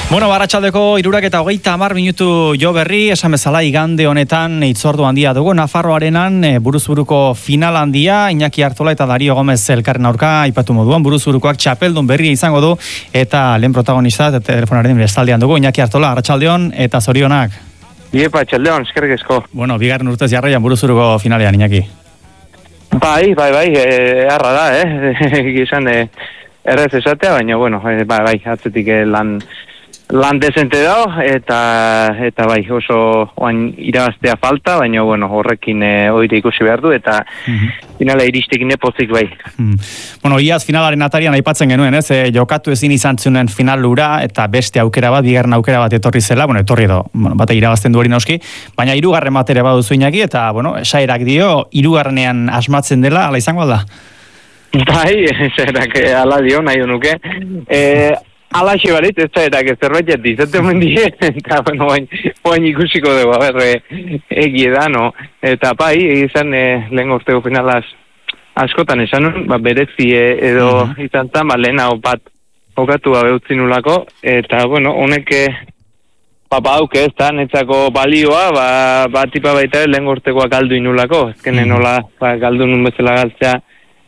Bueno, Arratsaldeko 3:30 jo berri, esan bezala igande honetan hitzordu handia dugu Nafarroarenan buruzburuko final handia, Iñaki Artola eta Dario Gomez elkarren aurka aipatu moduan buruzburukoak txapeldun berria izango du eta lehen protagonista telefonaren bestaldean dugu Iñaki Artola, arratsaldeon eta zorionak. Iepa, arratsaldeon, eskerrik asko. Bueno, bigarren urtez jarraian buruzburuko finalean, Iñaki. Bai, harra da, gizan errez esatea, baina, bueno, bai, atzetik lan dezente dago, eta bai, oso oain irabaztea falta, baina, bueno, horrekin oire ikusi behar du, eta finala iristekin pozik bai. Bueno, iaz finalaren atarian aipatzen genuen, ez? Jokatu ezin izan zunen final lura, eta beste aukera bat, bigarren aukera bat etorri zela, bueno, etorri edo, bate irabazten du hori noski, baina hirugarren bat ere baduzu Iñaki, eta, bueno, esairak dio, hirugarrenean asmatzen dela, ala izango da? Bai, esairak ala dio, nahi honuke. Alaxe barit, ez zaitak zerbait jatizate omen die, eta bueno, oain ikusiko dugu, egie da, no? Eta bai, izan lehen urteko finalaz askotan esan, berezi edo izan zan, lehen hau bat jokatu utzi nulako, eta bueno, honek hauke ez da, netzako balioa, tipa baita lehen urtekoa galdu inulako, ezkenen nola galdu nun bezala galtzea,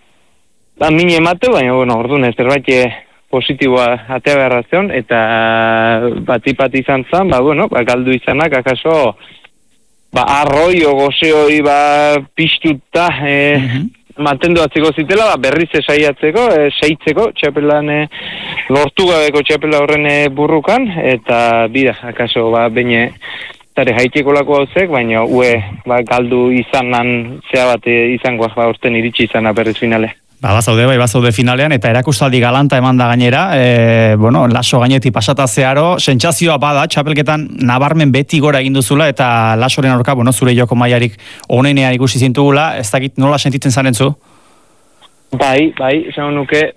mine ematu, baina bueno, orduan zerbait positiboa atea beharrazion, eta bat izan zan, bueno, galdu izanak, akaso, arroio, gozeoi, piztuta, mantendu atzeko zitela, berriz esaiatzeko, seitzeko, txapelan, lortu gabeko txapela horren burrukan, eta bida, akaso, baina, zare haiteko lako hauzek, baina, galdu izanan, zea bat izango, urten iritsi izana berriz finale. Bazaude finalean, eta erakustaldi galanta eman da gainera, bueno, laso gainetik pasata zeharo, sentsazioa bada, txapelketan nabarmen beti gora egin duzula, eta lasoren aurka, bueno, zure joko mailarik onenean ikusi zintugula, ez dakit nola sentitzen zaren zu? Bai, esan nuke,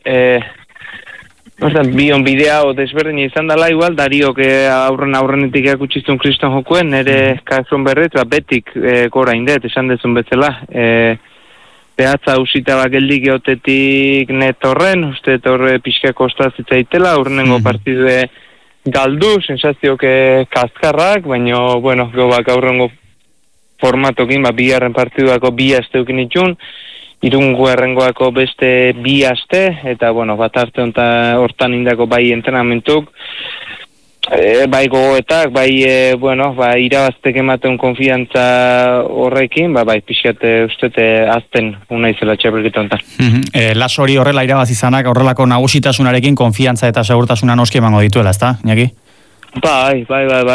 bion bidea o desberdin izan dela igual, Dariok aurrenetik akutsiztun kriston jokuen, nire kazun berret, betik gora indet, esan dezun bezala, behatza usita geldik eotetik netorren, uste torre pixka kostazitzaitela, urrenengo partidue galdu, sensazioke kaskarrak, baina, bueno, aurrengo formatokin, bigarren partiduako bi asteukin itxun, irungo errengoako beste bi aste, eta, bueno, bat arte hortan indako bai entrenamentuk, bai gogoetak, irabaztek ematen konfiantza horrekin, bai pixkate ustete azten unaizela txapelketa honetan. Laso hori horrela irabaz izanak, horrelako nagusitasunarekin konfiantza eta segurtasuna noski emango dituela, ezta, Iñaki? Bai,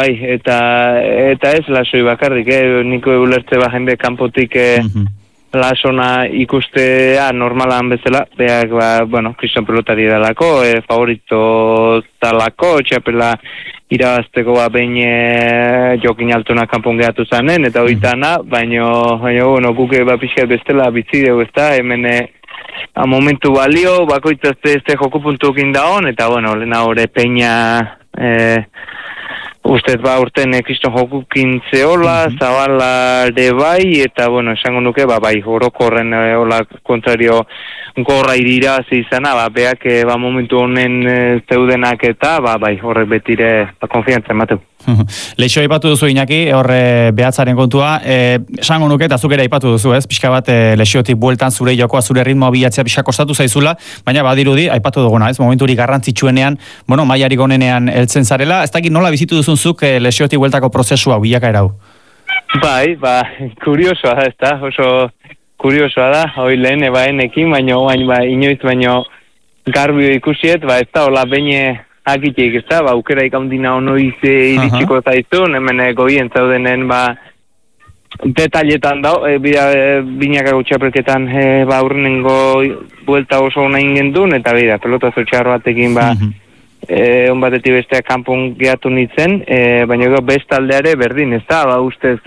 eta ez lasoi bakarrik, niko ulertze jende kanpotik lasona ikustea normalan bezala, beak, kriston pelotari dalako, favorito talako, txapela irabazteko behin jokin altuna kanpon gehatu zanen, eta hoitana, baina guke pixkat bestela bitzideu ezta, hemen momentu balio, bakoitzazte este jokupuntukin daon, eta lehena hori peina ustez urten kriston jokukin zehola, zabala ere bai, eta esango nuke, bai, orokorren hola kontrario gorra irirazi izana, beak momentu honen zeudenak eta, bai, horrek betire konfiantza emateu. Leixo aipatu duzu Iñaki, horre behatzaren kontua, esango nuke, eta zuk ere aipatu duzu, ez? Pixka bat lexiotik bueltan zure jokoa, zure ritmoa bilatzea pixka kostatu zaizula, baina badirudi, aipatu duguna, ez? Momenturi garrantzitsuenean, mailarik onenean heltzen zarela, ez dakit nola bizitu duzunzuk lexiotik bueltako prozesua, bilaka erau? Bai, kuriosoa da, ez da, oso kuriosoa da, hoi lehen enekin, baina inoiz baino garbio ikusiet, ez da, hola behin akitik, ez da, aukera ikaundina honoiz iritsiko zaizun, hemen goien zaudenen, detailetan da, binakako txapelketan urrenengo buelta oso hona ingen duen, eta pelotazo txarro batekin, onbatetik besteak kanpon gehatu nintzen, baina bestaldeare berdin, ez da, ustez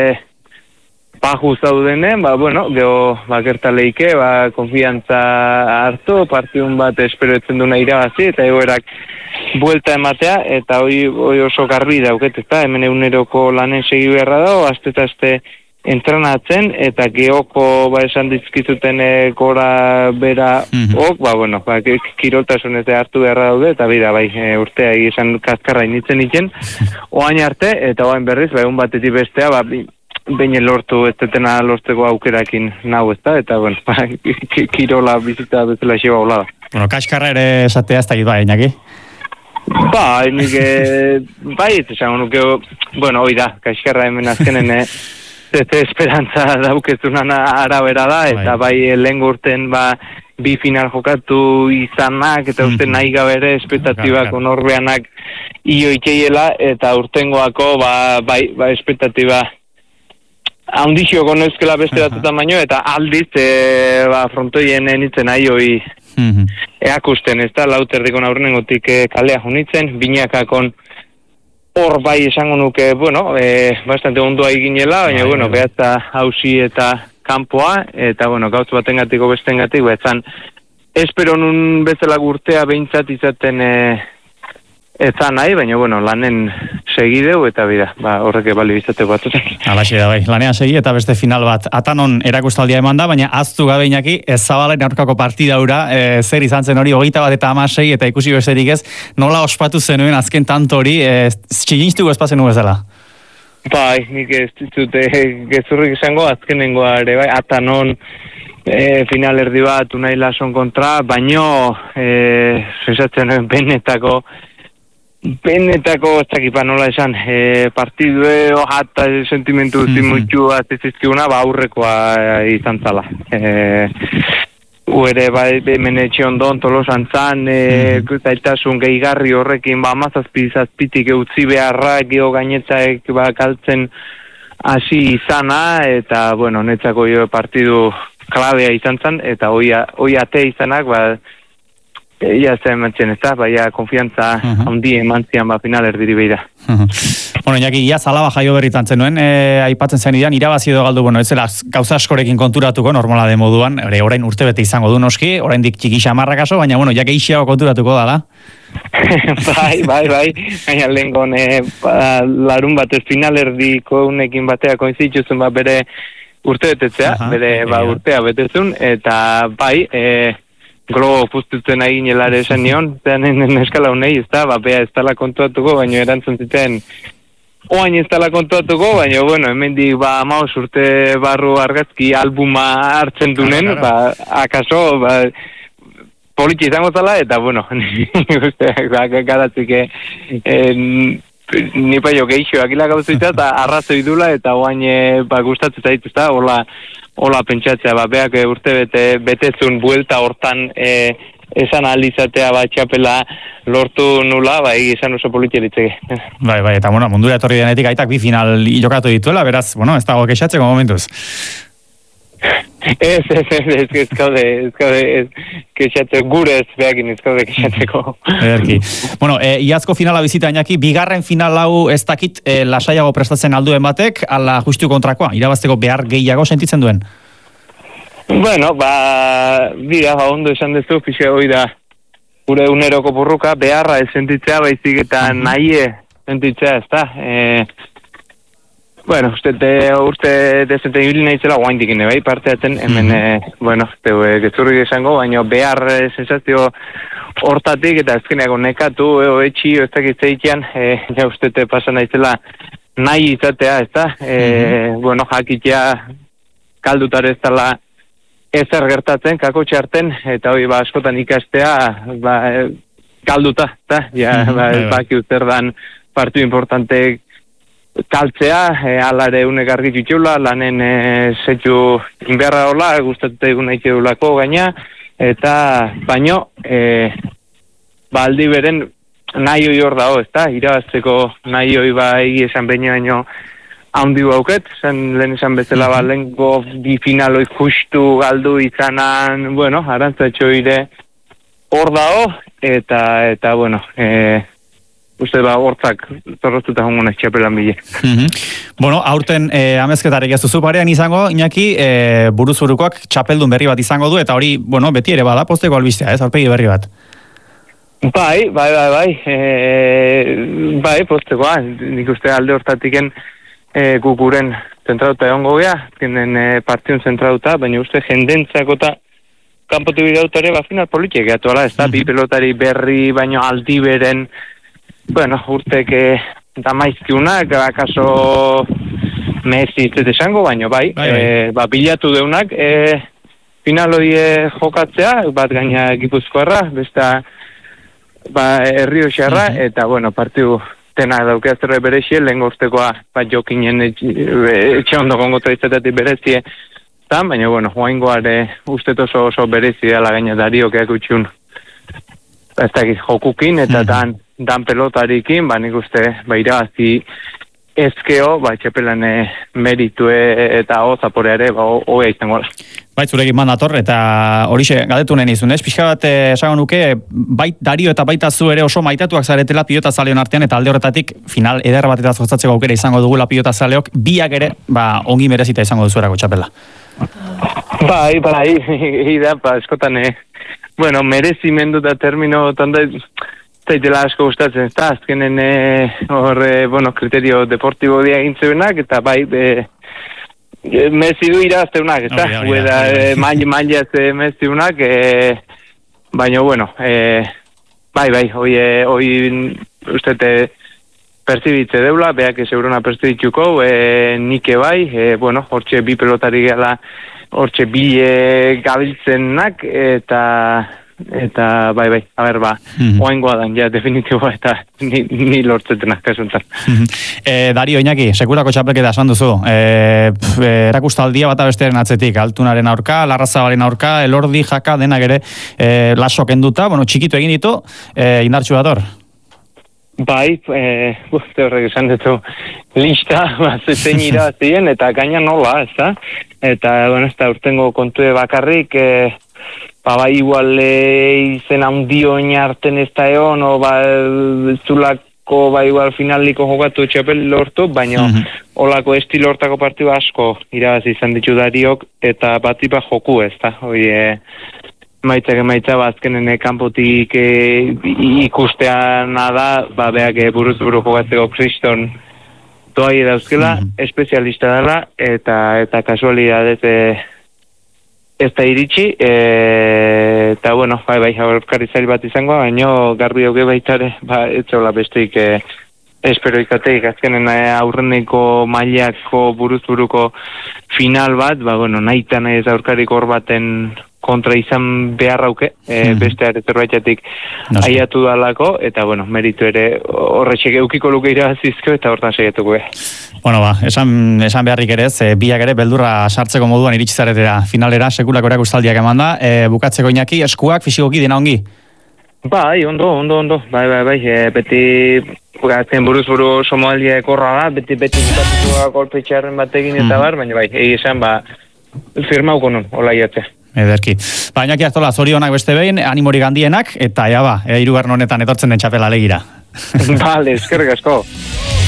paju zaudenen, geho gertaleike, konfiantza hartu, partidun bat esperoetzen duna irabazi, eta egoerak buelta ematea, eta hoi oso garbi dauket, ez da, hemen eguneroko lanen segi beharra dago, aste entrenatzen, eta geoko esan dizkizuten gora bera bueno, kiroltasunez hartu beharra daude, eta bida, urtea esan kaskarra initzen iken, oain arte, eta oain berriz, egun batetik bestea, behin lortu, ez detena lortzeko aukerakin nahu ezta, eta bueno, kirola bizita bezala xeba hola da. Bueno, kaskarra ere esatea ez da gitua, Iñaki? Nik, esan nuke, bueno, hoi da, kaskarra hemen azkenen, esperantza daukezunan arabera da, eta lehen urten bi final jokatu izanak, eta uste nahi gabere espektatibak onorbeanak ioikeiela, eta urtengoako espektatiba handixio gonezkela beste datutan baino, eta aldiz frontoien nitzen aioi eakusten, ez da, lauterdiko aurrenengotik kalea junitzen, binakakon hor esango nuke, bueno, bastante ondoa eginela, baina, bueno, behatza hausi eta kanpoa, eta, bueno, gauz batengatiko bestengatik, behatzan, espero nun bezala urtea behintzat izaten ezan nahi, baina, bueno, lanen segideu, eta bida, horrek bali bizateko batzutan. Alaxe da, lanean segi, eta beste final bat, atanon erakustaldia eman da, baina aztu gabe Iñaki, ez zabalen aurkako partida hura, zer izan zen hori, 21 eta 16, eta ikusi besterik ez, nola ospatu zenuen azken tanto hori, txiginztuko espazen bezala? Nik ez ditute gezurrik izango, azkenengoa ere, atanon final erdi bat, Unai Lason kontra, baino, sensatzen benetako, ez dakipa nola esan, partidue hata sentimentu zimutxu azizizkiuna, aurrekoa izan zala. Uere, menetxe ondon, tolosan zan, zaitasun gehigarri horrekin, amazazpitik utzi beharra, geho gainetzaek kaltzen hasi izana, eta, bueno, netzako partidu klabea izan zan, eta hoi ate izanak, ia zen emantzen ez da, konfiantza handi emantzian final erdiri behira. Bueno, Iñaki, ia zalaba jaio berritan zenuen, aipatzen zen idan, irabazi edo galdu, bueno, ez zela gauza askorekin konturatuko, normala de moduan, orain urte bete izango du noski, orain dik txiki xamarrak aso, baina, bueno, jake isiago konturatuko dala. Baina lehengon, larun batez final erdiko unekin batea koinzituzun bere urte betetzea, bere urtea betezun, eta globo puztutzen egin helare esan nion, zean eskala honei, ez da, bea ez dala kontuatuko, baina erantzun ziten, oain ez dala kontuatuko, baina, bueno, hemendik 15 urte barru argazki albuma hartzen dunen, akaso, politxe izango zala, eta, bueno, garatzik, nipa jo geixo akila gauzuita, eta arrazoi dula, eta oain gustatzen zaitu, ez da, hola pentsatzea, beak urte betezun buelta hortan esan alizatea txapela lortu nula, esan oso politieritzeke. Bai, eta bueno, mundura etorri denetik aitak bi final jokatu dituela, beraz, bueno, ez dago kexatzeko momentuz. Ez gaude kexatzeko, gure ez behakin ez gaude kexatzeko. Bueno, iazko finala bizita Iñaki, bigarren final hau ez dakit lasaiago prestatzen alduen batek, ala justu kontrakoa, irabazteko behar gehiago sentitzen duen? Bueno, bida, ondo esan dezu, pixe hoi da, gure uneroko burruka, beharra ez sentitzea, baizik eta nahi sentitzea, ez da? Bueno, urte dezenten hil nahi zela guain dikine, parteatzen, hemen, bueno, gezurrik esango, baina behar sensazio hortatik, eta ezkeneako nekatu, etxi, ez dakitzeitean, ja ustete pasan nahi zela nahi izatea, ez da? Bueno, jakitea kaldutare ez dela ezer gertatzen, kako txarten, eta hori askotan ikastea, kalduta, eta, baki uzer dan partiu importantek kaltzea, alare unek argi txutxula, lanen zetxu inberra hola, gustatute egun nahi txedulako gaina, eta baino, aldi beren nahi hoi hor dago, ez da, irabazteko nahi hoi egi esan baino haundi bauket, lehen esan bezala lehenko bi finaloi justu galdu izanan, bueno, arantzatxo ire hor dago, eta bueno, uste hortzak zorroztuta hongonak txapelan bile. Bueno, aurten amezketarek ez duzu parean izango, Iñaki, buruz-burukoak txapeldun berri bat izango du, eta hori, bueno, beti ere bada, posteko albistea, ez, aurpegi berri bat. Bai, postekoa, nik uste alde hortatiken gukuren zentrauta egongo gea, azkenen partiun zentrauta, baina uste jendentzako eta kanpotu bidautare, final politiek gatu, ez da, bi pelotari berri, baino aldi beren, bueno, urtek da maizkiunak, akaso Messi ez esango, baino, bai. Bilatu deunak, final hodie jokatzea, bat gaina Gipuzkoarra, besta Errioxarra, eta, bueno, partiu tena daukea zerre berezie, lehen urtekoa, jokinen etxe ondo gongotra izatetik berezie, baina, bueno, joaingoare uste oso berezi dela gaina Dariokeak utxun, ez dakit, jokukin, eta dan pelotarikin, nik uste, irabazi ezkeo, txapelan meritue eta zaporeare, hogea izango da. Zurekin mandator, eta horixe galdetu nahi nizun, ez? Pixka bat esago nuke, bait Dario eta baita zu ere oso maitatuak zaretela pilota zaleon artean, eta alde horretatik final eder batetaz gozatzeko aukera izango dugula pilota zaleok, biak ere, ongi merezita izango duzuerako txapela. Bai, da, eskotan, bueno, merezimendu da termino, tanda, zaitela asko gustatzen, ez da, azkenen bueno, kriterio deportibo dia egintzebenak, eta bai, Messi du irazteunak, ez da, mailaz Messi-unak, baina, bueno, bai, hoi ustete pertsibitze deula, beak eurona pertsibitzuko, nike bai, bueno, hortxe bi pelotari gala, hortxe bile gabiltzenak, eta bai, oaingoa dan, ja, definitiboa, eta ni lortzetenak kasuntan. Dario, Iñaki, sekulako txapelketa esan duzu, erakustaldia bata besteren atzetik, Altunaren aurka, Larrazabalen aurka, Elordi, Jaka, denak ere, laso kenduta, bueno, txikitu egin ditu, indartxu dator? Bai, horrek esan dutu lista, zein irabazien, eta gaina nola, ez da? Eta, bueno, ez da, urtengo kontue bakarrik, bai, igual izen handio inarten ez da egon, zulako, igual finaliko jokatu txapel lortu, baina olako estilo hortako partidu asko irabazi izan ditu Dariok, eta batipa joku ez da, maitza bazkenen kanpotik ikustean da, beak buruz buru jokatzeko kriston doai dauzkela, espezialista dela, eta kasualidadez ez da iritsi, eta bueno, bai, aurkari zail bat izango, baina garbi hoge baitare, ez zola besteik espero izateik, azkenen aurreneko mailako buruz-buruko final bat, bueno, nahi ez aurkarik hor baten kontra izan beharrauke, beste aretzerbaitatik aiatu dalako, eta bueno, meritu ere horretxek eukiko luke irabazizko, eta hortan segituko Bueno, esan beharrik ere, biak ere beldurra sartzeko moduan iritsi zaretera finalera, sekulako erakustaldiak eman da, bukatzeko Iñaki, eskuak, fisikoki dena ongi? Bai, ondo, bai, beti azken buruz-buru somoaldia ekorra da, beti bukatutua golpe txarren batekin eta baina bai, esan firmauko non, hola iatzea. Ederki. Iñaki Artola, zorionak beste behin, animorik handienak, eta hirugarren honetan etortzen den txapela alegira. Bale, eskerrik asko.